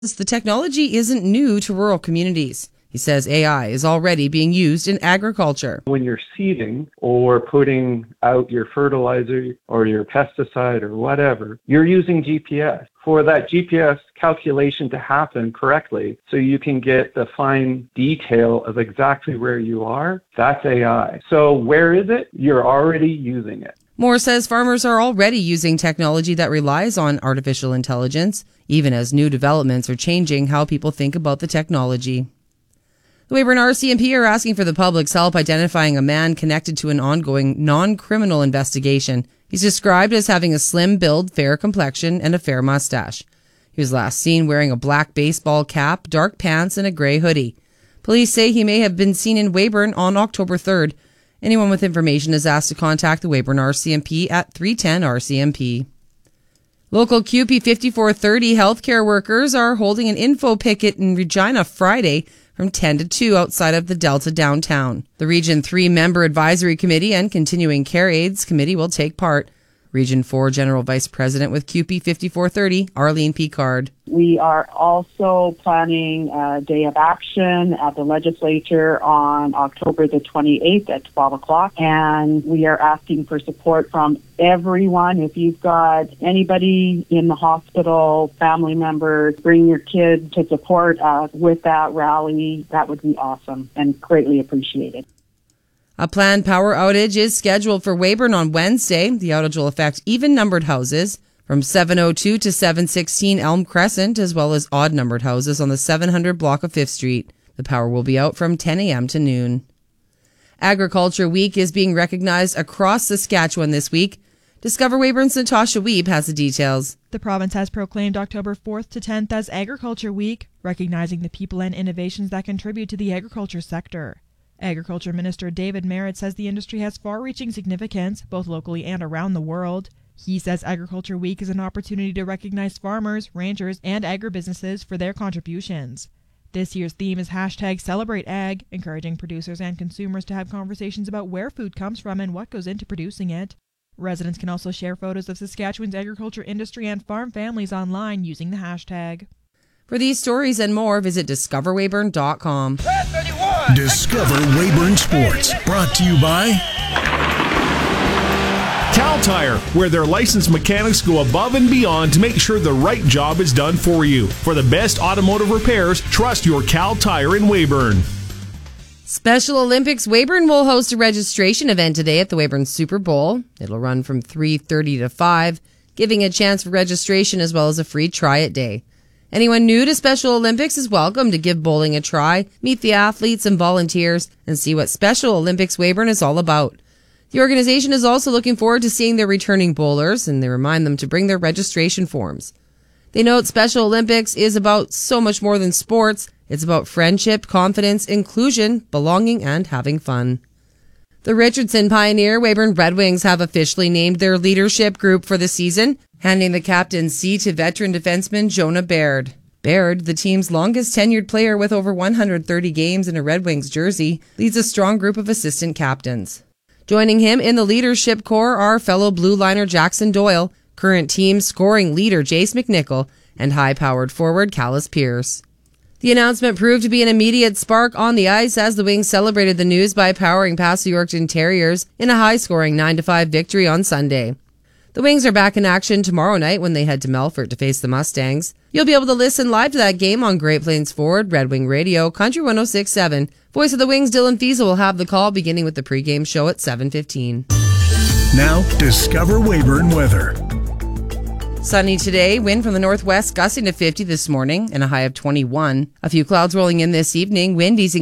The technology isn't new to rural communities. He says AI is already being used in agriculture. When you're seeding or putting out your fertilizer or your pesticide or whatever, you're using GPS. For that GPS calculation to happen correctly so you can get the fine detail of exactly where you are, that's AI. So where is it? You're already using it. Moore says farmers are already using technology that relies on artificial intelligence, even as new developments are changing how people think about the technology. The Weyburn RCMP are asking for the public's help identifying a man connected to an ongoing non-criminal investigation. He's described as having a slim build, fair complexion, and a fair mustache. He was last seen wearing a black baseball cap, dark pants, and a gray hoodie. Police say he may have been seen in Weyburn on October 3rd. Anyone with information is asked to contact the Weyburn RCMP at 310-RCMP. Local QP 5430 healthcare workers are holding an info picket in Regina Friday from 10 to 2 outside of the Delta downtown. The Region 3 Member Advisory Committee and Continuing Care Aids Committee will take part. Region 4 General Vice President with QP 5430, Arlene Picard. We are also planning a day of action at the legislature on October the 28th at 12 o'clock. And we are asking for support from everyone. If you've got anybody in the hospital, family members, bring your kid to support us with that rally. That would be awesome and greatly appreciated. A planned power outage is scheduled for Weyburn on Wednesday. The outage will affect even-numbered houses from 702 to 716 Elm Crescent, as well as odd-numbered houses on the 700 block of 5th Street. The power will be out from 10 a.m. to noon. Agriculture Week is being recognized across Saskatchewan this week. Discover Weyburn's Natasha Wiebe has the details. The province has proclaimed October 4th to 10th as Agriculture Week, recognizing the people and innovations that contribute to the agriculture sector. Agriculture Minister David Merritt says the industry has far-reaching significance, both locally and around the world. He says Agriculture Week is an opportunity to recognize farmers, ranchers, and agribusinesses for their contributions. This year's theme is #CelebrateAg, encouraging producers and consumers to have conversations about where food comes from and what goes into producing it. Residents can also share photos of Saskatchewan's agriculture industry and farm families online using the hashtag. For these stories and more, visit discoverweyburn.com. Discover Weyburn Sports, brought to you by Cal Tire, where their licensed mechanics go above and beyond to make sure the right job is done for you. For the best automotive repairs, trust your Cal Tire in Weyburn. Special Olympics Weyburn will host a registration event today at the Weyburn Super Bowl. It'll run from 3:30 to 5, giving a chance for registration as well as a free try-it day. Anyone new to Special Olympics is welcome to give bowling a try, meet the athletes and volunteers, and see what Special Olympics Weyburn is all about. The organization is also looking forward to seeing their returning bowlers, and they remind them to bring their registration forms. They note Special Olympics is about so much more than sports. It's about friendship, confidence, inclusion, belonging, and having fun. The Richardson Pioneer Weyburn Red Wings have officially named their leadership group for the season, handing the captaincy to veteran defenseman Jonah Baird. Baird, the team's longest tenured player with over 130 games in a Red Wings jersey, leads a strong group of assistant captains. Joining him in the leadership corps are fellow blue liner Jackson Doyle, current team scoring leader Jace McNichol, and high-powered forward Callis Pierce. The announcement proved to be an immediate spark on the ice as the Wings celebrated the news by powering past the Yorkton Terriers in a high-scoring 9-5 victory on Sunday. The Wings are back in action tomorrow night when they head to Melfort to face the Mustangs. You'll be able to listen live to that game on Great Plains Forward, Red Wing Radio, Country 106.7. Voice of the Wings, Dylan Fiesel, will have the call beginning with the pregame show at 7:15. Now, Discover Weyburn weather. Sunny today, wind from the northwest gusting to 50 this morning and a high of 21. A few clouds rolling in this evening, wind easing